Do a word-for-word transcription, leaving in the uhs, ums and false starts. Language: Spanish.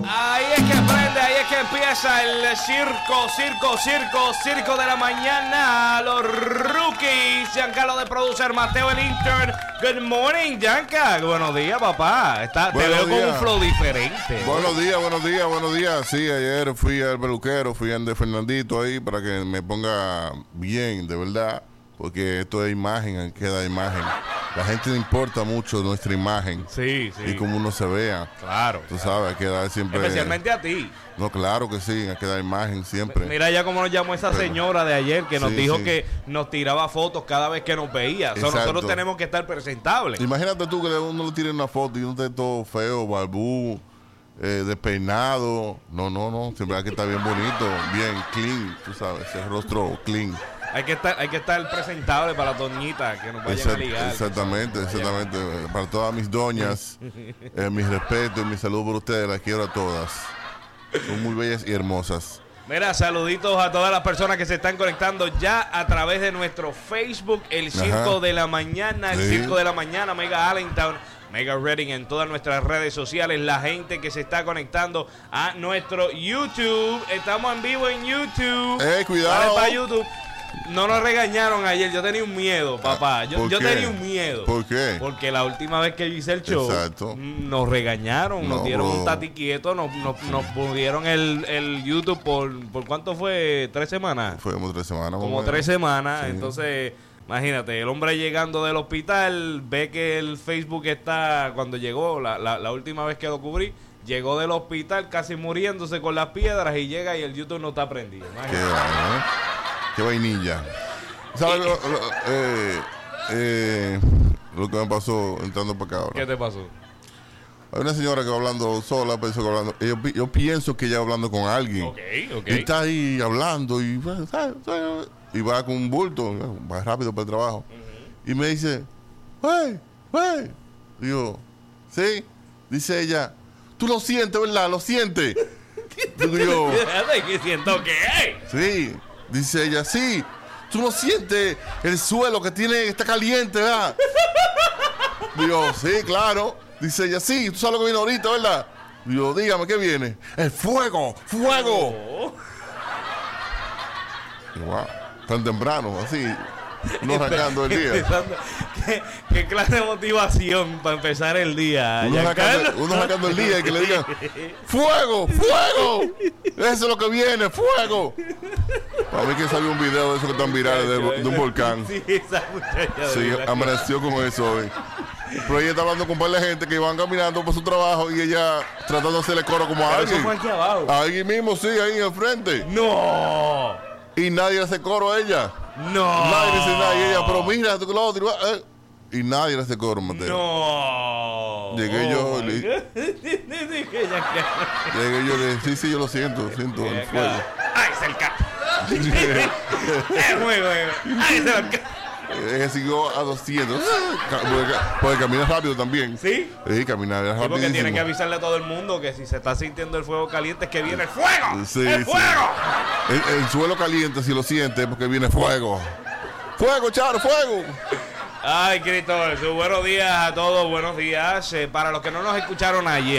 Ahí es que prende, ahí es que empieza el circo, circo, circo, circo de la mañana. Los rookies, Giancarlo de producer, Mateo el intern. Good morning, Gianca. Buenos días, papá. Está, te veo con un flow diferente. Buenos días, buenos días, buenos días. Sí, ayer fui al peluquero, fui al de Fernandito ahí para que me ponga bien, de verdad. Porque esto es imagen, queda imagen. La gente le importa mucho nuestra imagen. Sí, sí. Y cómo uno se vea. Claro. Tú sabes, hay que dar siempre. Especialmente a ti. No, claro que sí, hay que dar imagen siempre. Mira ya cómo nos llamó esa señora de ayer que nos Sí, dijo sí. que nos tiraba fotos cada vez que nos veía. O sea, Exacto. nosotros tenemos que estar presentables. Imagínate tú que uno le tire una foto y uno esté todo feo, barbú, eh, despeinado. No, no, no. Siempre hay que estar bien bonito, bien clean, tú sabes, ese rostro clean. Hay que estar, hay que estar presentable para las doñitas que nos vayan Exact- a ligar. Exactamente, exactamente. Para todas mis doñas, eh, mi respeto y mi saludo por ustedes, las quiero a todas. Son muy bellas y hermosas. Mira, saluditos a todas las personas que se están conectando ya a través de nuestro Facebook, el Circo Ajá. de la Mañana, el Sí. Circo de la Mañana, Mega Allentown, Mega Reading, en todas nuestras redes sociales, la gente que se está conectando a nuestro YouTube. Estamos en vivo en YouTube. ¡Eh, cuidado! Dale para YouTube. No nos regañaron ayer, yo tenía un miedo, papá. Yo, ¿Por yo qué? tenía un miedo. ¿Por qué? Porque la última vez que yo hice el show, Exacto. nos regañaron, nos No, dieron bro. un tati quieto, nos, nos, nos pudieron el, el YouTube por, ¿por cuánto fue? ¿Tres semanas? Fue como tres semanas. Como más o menos. tres semanas. Sí. Entonces, imagínate, el hombre llegando del hospital, ve que el Facebook está, cuando llegó, la, la, la última vez que lo cubrí, llegó del hospital casi muriéndose con las piedras y llega y el YouTube no está prendido. Qué Imagínate. vaina, ¿eh? Qué vainilla. ¿Sabes lo, lo- eh, eh, lo que me pasó entrando para acá ahora? ¿Qué te pasó? Hay una señora que va hablando sola, pensó que hablando. Yo, pi- yo pienso que ella va hablando con alguien. Ok, ok. Y está ahí hablando y, y va con un bulto, va rápido para el trabajo. Y me dice, ¡hey! ¡hey! Digo, ¿sí? Dice ella, tú lo sientes, ¿verdad? ¿Lo sientes? Digo yo, ¿Qué siento que? sí. Dice ella, sí. Tú no sientes el suelo que tiene, está caliente, ¿verdad? Digo, sí, claro. Dice ella, sí, tú sabes lo que viene ahorita, ¿verdad? Digo, dígame, ¿qué viene? El fuego, fuego. Oh. Digo, wow, tan temprano, así, no arrancando el día. Empezando- ¿Qué, qué clase de motivación para empezar el día? Uno Giancarlo? sacando, uno sacando el día y que le digan, ¡fuego, fuego! Eso es lo que viene, fuego. Para mí que salió un video de esos que están virales de, de un volcán. Sí, esa muchacha. Sí, de verdad. amaneció con eso hoy. Pero ella está hablando con un par de gente que van caminando por su trabajo y ella tratando de hacerle coro como a Pero eso fue alguien. aquí abajo. Ahí mismo, sí, ahí enfrente. No, Y nadie le hace coro a ella. no. Nadie le dice nada. Y ella, pero mira, tú que lo otro. eh. Y nadie le hace coro, Mateo. No. Llegué yo, my le- God. Dije, Giancarlo. Llegué yo le sí, sí, yo lo siento, siento el Acá. fuego. Ay, cerca. Es muy bueno. Ay, cerca. Ella siguió a doscientos. Ca- Porque, porque camina rápido también. ¿Sí? Sí, camina Sí, porque rapidísimo. tiene que avisarle a todo el mundo que si se está sintiendo el fuego caliente es que viene el fuego. Sí, ¡El sí. fuego! El, el suelo caliente, si lo siente, es porque viene fuego. ¡Fuego, Charo, fuego! Ay, Cristóbal, buenos días a todos, buenos días. Eh, para los que no nos escucharon ayer.